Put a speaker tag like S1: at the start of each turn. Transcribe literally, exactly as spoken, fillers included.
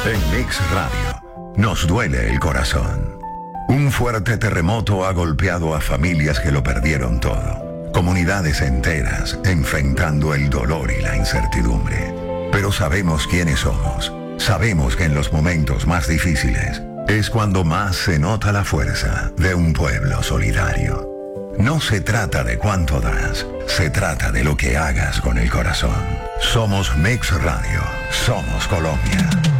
S1: En Mix Radio, nos duele el corazón. Un fuerte terremoto ha golpeado a familias que lo perdieron todo. Comunidades enteras enfrentando el dolor y la incertidumbre. Pero sabemos quiénes somos. Sabemos que en los momentos más difíciles es cuando más se nota la fuerza de un pueblo solidario. No se trata de cuánto das, se trata de lo que hagas con el corazón. Somos Mix Radio, somos Colombia.